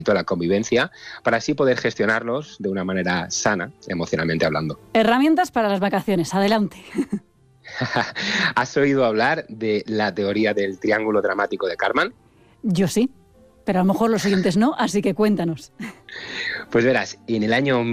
a la convivencia para así poder gestionarlos de una manera sana, emocionalmente hablando. Herramientas para las vacaciones, adelante. ¿Has oído hablar de la teoría del triángulo dramático de Karpman? Yo sí, pero a lo mejor los oyentes no, así que cuéntanos. Pues verás, en el año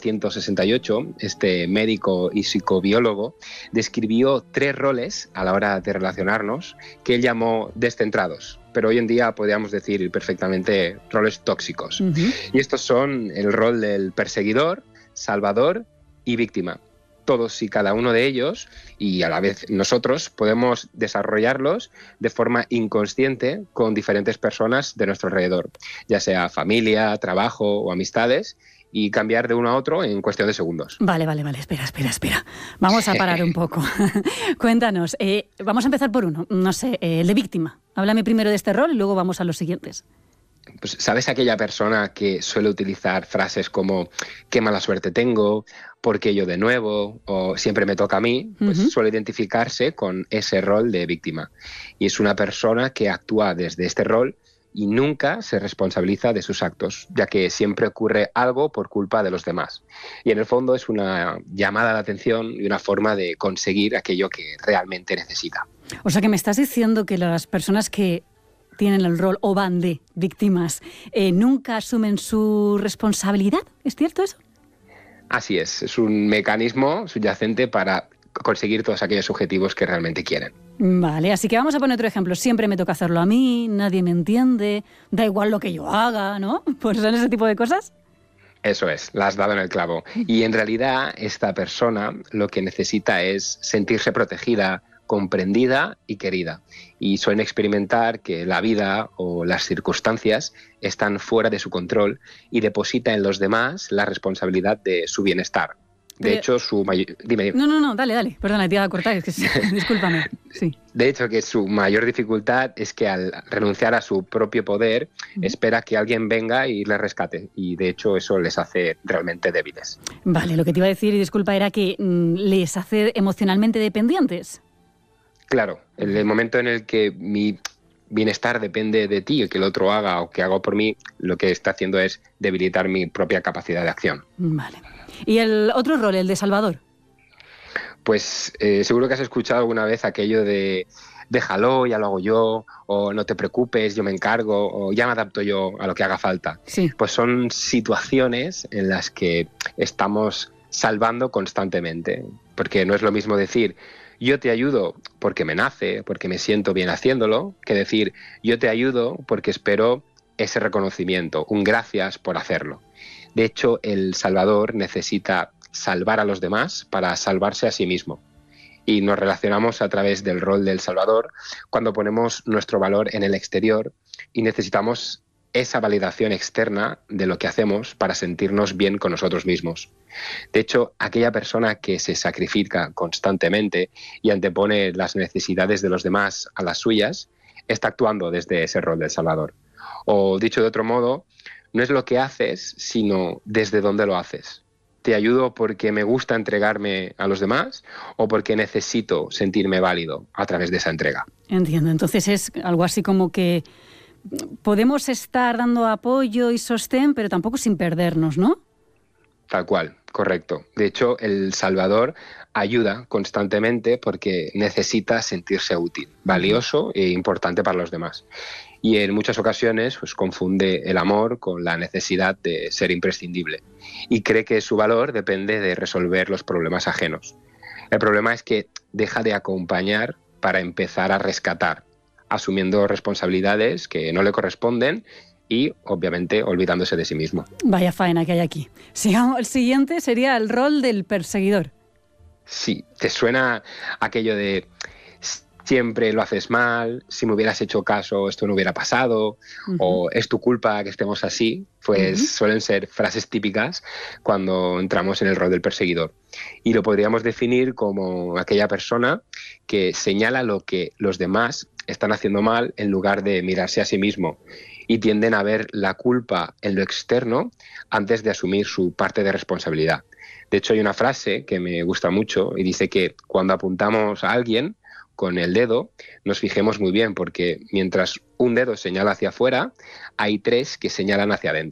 1968, este médico y psicobiólogo describió 3 roles a la hora de relacionarnos que él llamó descentrados, pero hoy en día podríamos decir perfectamente roles tóxicos. Y estos son el rol del perseguidor, salvador y víctima. Todos y cada uno de ellos, y a la vez nosotros, podemos desarrollarlos de forma inconsciente con diferentes personas de nuestro alrededor, ya sea familia, trabajo o amistades, y cambiar de uno a otro en cuestión de segundos. Vale, espera. Vamos a parar un poco. Cuéntanos, vamos a empezar por uno, no sé, el de víctima. Háblame primero de este rol y luego vamos a los siguientes. Pues, ¿sabes aquella persona que suele utilizar frases como qué mala suerte tengo, por qué yo de nuevo, o siempre me toca a mí? Pues suele identificarse con ese rol de víctima. Y es una persona que actúa desde este rol y nunca se responsabiliza de sus actos, ya que siempre ocurre algo por culpa de los demás. Y en el fondo es una llamada de atención y una forma de conseguir aquello que realmente necesita. O sea que me estás diciendo que las personas que tienen el rol o van de víctimas, nunca asumen su responsabilidad. ¿Es cierto eso? Así es un mecanismo subyacente para conseguir todos aquellos objetivos que realmente quieren. Vale, así que vamos a poner otro ejemplo. Siempre me toca hacerlo a mí, nadie me entiende, da igual lo que yo haga, ¿no? Pues son ese tipo de cosas. Eso es, la has dado en el clavo. Y en realidad esta persona lo que necesita es sentirse protegida, comprendida y querida. Y suelen experimentar que la vida o las circunstancias están fuera de su control y deposita en los demás la responsabilidad de su bienestar. De hecho, su mayor... Dime. No, dale. Perdona, te iba a cortar, es que discúlpame. Sí. De hecho, que su mayor dificultad es que al renunciar a su propio poder, espera que alguien venga y le rescate. Y de hecho, eso les hace realmente débiles. Vale, lo que te iba a decir, y disculpa, era que les hace emocionalmente dependientes. Claro, en el momento en el que mi bienestar depende de ti, que el otro haga o que hago por mí, lo que está haciendo es debilitar mi propia capacidad de acción. Vale. ¿Y el otro rol, el de salvador? Pues seguro que has escuchado alguna vez aquello de déjalo, ya lo hago yo, o no te preocupes, yo me encargo, o ya me adapto yo a lo que haga falta. Sí. Pues son situaciones en las que estamos salvando constantemente, porque no es lo mismo decir yo te ayudo porque me nace, porque me siento bien haciéndolo, que decir yo te ayudo porque espero ese reconocimiento, un gracias por hacerlo. De hecho, el salvador necesita salvar a los demás para salvarse a sí mismo. Y nos relacionamos a través del rol del salvador cuando ponemos nuestro valor en el exterior y necesitamos esa validación externa de lo que hacemos para sentirnos bien con nosotros mismos. De hecho, aquella persona que se sacrifica constantemente y antepone las necesidades de los demás a las suyas, está actuando desde ese rol del salvador. O dicho de otro modo, no es lo que haces, sino desde dónde lo haces. ¿Te ayudo porque me gusta entregarme a los demás o porque necesito sentirme válido a través de esa entrega? Entiendo, entonces es algo así como que podemos estar dando apoyo y sostén, pero tampoco sin perdernos, ¿no? Tal cual, correcto. De hecho, el salvador ayuda constantemente porque necesita sentirse útil, valioso e importante para los demás. Y en muchas ocasiones pues, confunde el amor con la necesidad de ser imprescindible y cree que su valor depende de resolver los problemas ajenos. El problema es que deja de acompañar para empezar a rescatar, asumiendo responsabilidades que no le corresponden y, obviamente, olvidándose de sí mismo. Vaya faena que hay aquí. Sigamos, el siguiente sería el rol del perseguidor. Sí, ¿te suena aquello de siempre lo haces mal, si me hubieras hecho caso esto no hubiera pasado, o es tu culpa que estemos así? Pues suelen ser frases típicas cuando entramos en el rol del perseguidor. Y lo podríamos definir como aquella persona que señala lo que los demás están haciendo mal en lugar de mirarse a sí mismo y tienden a ver la culpa en lo externo antes de asumir su parte de responsabilidad. De hecho, hay una frase que me gusta mucho y dice que cuando apuntamos a alguien con el dedo, nos fijemos muy bien porque mientras un dedo señala hacia afuera, hay 3 que señalan hacia adentro.